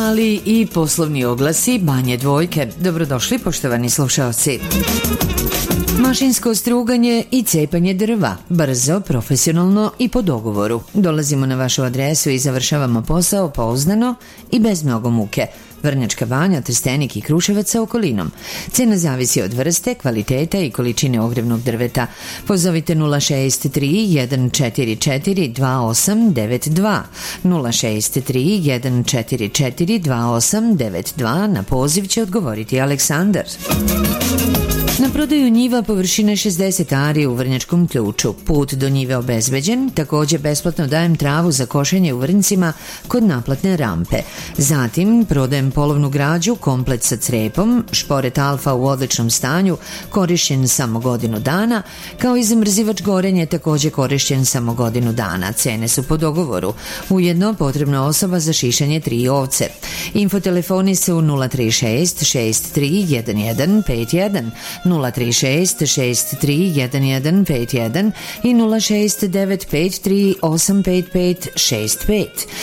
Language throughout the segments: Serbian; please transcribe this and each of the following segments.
ali i poslovni oglasi Banje Dvojke. Dobrodošli, poštovani slušaoci. Mašinsko struganje i cepanje drva, brzo, profesionalno i po dogovoru. Dolazimo na vašu adresu i završavamo posao pouzdano i bez mnogo muke. Vrnjačka Banja, Trstenik i Kruševac sa okolinom. Cena zavisi od vrste, kvaliteta i količine ogrevnog drveta. Pozovite 063 144 2892 063 144 2892. Na poziv će odgovoriti Aleksandar. Na prodaju njiva površine 60 ari u Vrnjačkom Ključu. Put do njive obezbeđen, također besplatno dajem travu za košenje u Vrncima kod naplatne rampe. Zatim prodajem polovnu građu, komplet sa crepom, šporet alfa u odličnom stanju, korišćen samo godinu dana, kao i zamrzivač gorenje također korišćen samo godinu dana. Cene su po dogovoru. Ujedno potrebna osoba za šišanje 3 ovce. Infotelefoni su 036 6311 51 036 6311 51 i 06953 855 65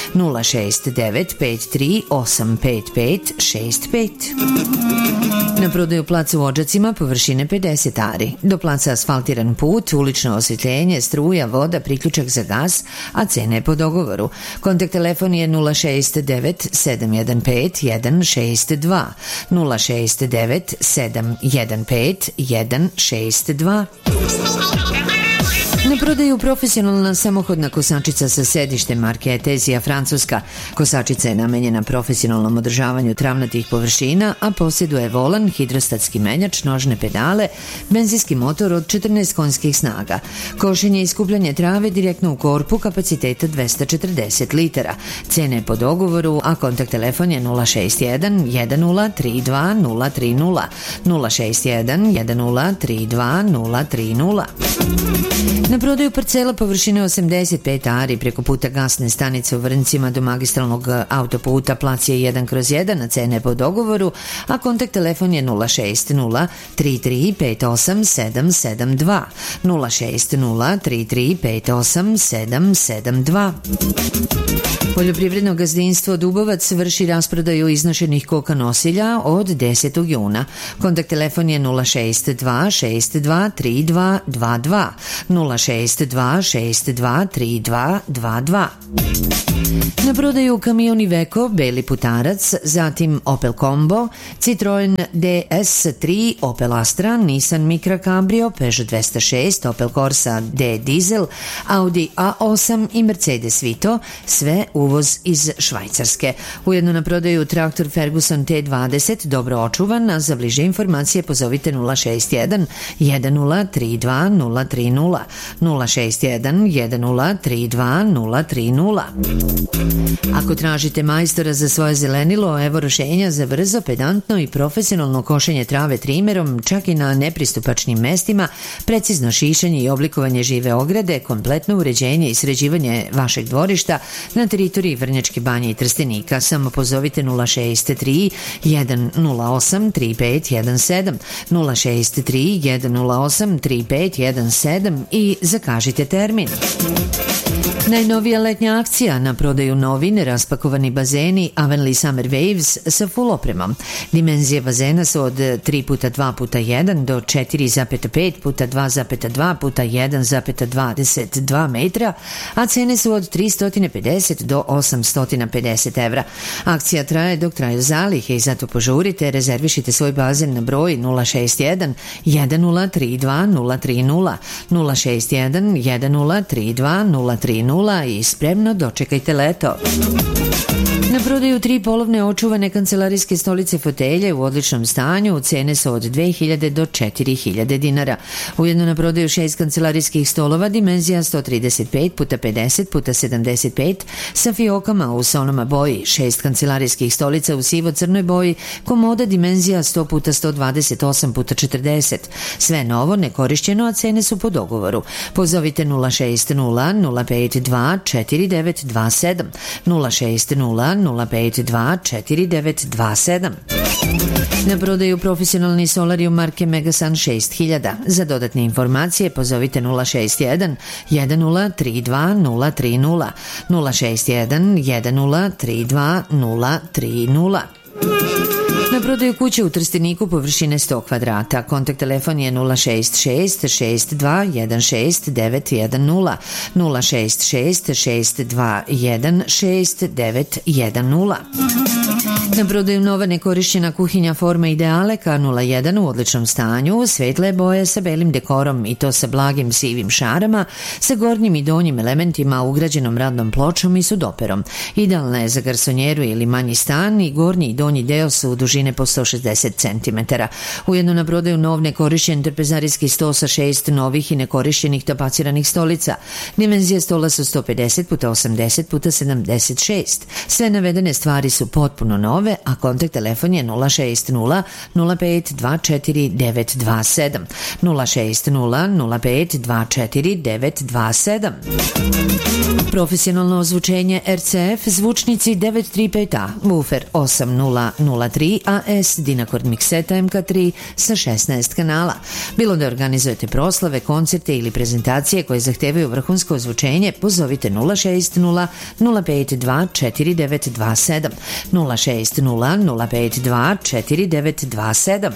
06953 855 65. Na prodaju plac u Odžacima površine 50 ari. Do placa asfaltiran put, ulično osvjetljenje, struja, voda, priključak za gas, a cene po dogovoru. Kontakt telefon je 069 715 162 069 715 162. Na prodaju profesionalna samohodna kosačica sa sedištem marke Etezija Francuska. Kosačica je namenjena profesionalnom održavanju travnatih površina, a posjeduje volan, hidrostatski menjač, nožne pedale, benzinski motor od 14 konjskih snaga. Košenje i skupljanje trave direktno u korpu kapaciteta 240 litara. Cene po dogovoru, a kontakt telefon je 061 1032 030 061 1032 030. Na prodaju parcela površine 85 ari preko puta gasne stanice u Vrncima do magistralnog autoputa, plac je 1/1, na cene po dogovoru, a kontakt telefon je 060 3358 772 060 3358 772. Poljoprivredno gazdinstvo Dubovac vrši rasprodaju iznošenih koka nosilja od 10. juna. Kontakt telefon je 062 62 32 22 062 62 32 22. Na prodaju kamion Iveco, Beli Putarac, zatim Opel Combo, Citroen DS3, Opel Astra, Nissan Micra Cabrio, Peugeot 206, Opel Corsa D Diesel, Audi A8 i Mercedes Vito, sve uvoz iz Švajcarske. Ujedno na prodaju traktor Ferguson T20, dobro očuvan, a za bliže informacije pozovite 061 1032 030 061 1032 030. Ako tražite majstora za svoje zelenilo, evo rješenja za brzo, pedantno i profesionalno košenje trave trimerom, čak i na nepristupačnim mestima, precizno šišanje i oblikovanje žive ograde, kompletno uređenje i sređivanje vašeg dvorišta na teritoriji Vrnjačke Banje i Trstenika. Samo pozovite 063 108 3517 063 108 3517 i zakažite termin. Najnovija letnja akcija, na prodaju novine, raspakovani bazeni Avenli Summer Waves sa full opremom. Dimenzije bazena su od 3x2x1 do 4,5x2,2 puta 1,22 metra, a cene su od 350 do 850 evra. Akcija traje dok traju zalihe i zato požurite, rezervišite svoj bazen na broj 061 1032 030 061 1032 030 i spremno dočekajte leto. Na prodaju 3 polovne očuvane kancelarijske stolice fotelje u odličnom stanju, cene su od 2000 do 4000 dinara. Ujedno na prodaju 6 kancelarijskih stolova, dimenzija 135 puta 50 puta 75 sa fiokama u sonoma boji, 6 kancelarijskih stolica u sivo-crnoj boji, komoda dimenzija 100 puta 128 puta 40. Sve novo, nekorišćeno, a cene su po dogovoru. Pozovite 060 052 4927 060 052 4927. Na prodaju profesionalni solarium marke Megasun 6000. Za dodatne informacije pozovite 061 1032 030 061 1032 030. Na prodaju kuće u Trsteniku površine 100 kvadrata. Kontakt telefon je 066 62 16910 066 62 16910. Na prodaju nova nekorišćena kuhinja forma Ideale K01 u odličnom stanju, svetle boje sa belim dekorom i to sa blagim sivim šarama, sa gornjim i donjim elementima, ugrađenom radnom pločom i sudoperom. Idealna je za garsonjeru ili manji stan i gornji i donji deo su dužine po 160 cm. Ujedno na prodaju nov nekorišćen trpezarijski sto sa 6 novih i nekorišćenih tapaciranih stolica. Dimenzije stola su 150 x 80 x 76. Sve navedene stvari su potpuno nove, a kontakt telefon je 060 05 24 927 060 05 24 927. Profesionalno ozvučenje RCF, zvučnici 935A, woofer 8003 AS, Dynacord mikseta MK3 sa 16 kanala. Bilo da organizujete proslave, koncerte ili prezentacije koje zahtevaju vrhunsko ozvučenje, pozovite 060 052 4927 060 052 4927.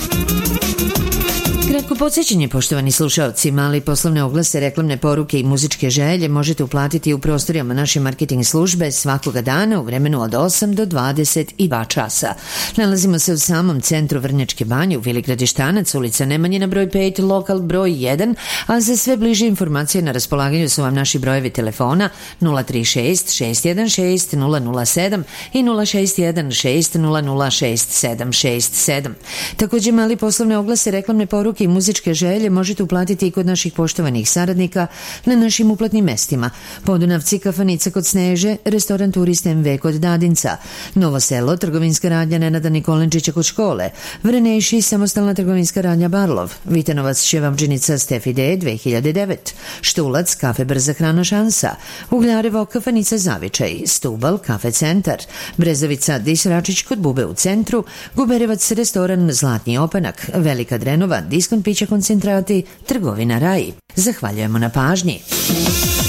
Kratko podsjećanje, poštovani slušaoci, mali poslovne oglase, reklamne poruke i muzičke želje možete uplatiti u prostorijama naše marketing službe svakoga dana u vremenu od 8 do 22 časa. Nalazimo se u samom centru Vrnjačke Banje u Vili Gradištanac, ulica Nemanjina broj 5, lokal broj 1, a za sve bliže informacije na raspolaganju su vam naši brojevi telefona 036 616 007 i 061 600 6767. Također mali poslovne oglase, reklamne poruke i muzičke želje možete uplatiti i kod naših poštovanih saradnika na našim uplatnim mestima: Podunavci, kafanica kod Sneže, restoran Turist MV kod Dadinca, Novo Selo, trgovinska radnja Nenada Nikolenčića kod škole, Vrnejši, samostalna trgovinska radnja Barlov, Vitanovac, Ševamđenica Stefi D 2009, Štulac, kafe Brza hrana Šansa, Ugljarevo, kafanica Zavičaj, Stubal, kafe Centar, Brezovica, Disračić kod Bube u centru, Guberevac, restoran Zlatni opanak, Velika Drenova, diskont pića koncentrati, trgovina Raj. Zahvaljujemo na pažnji.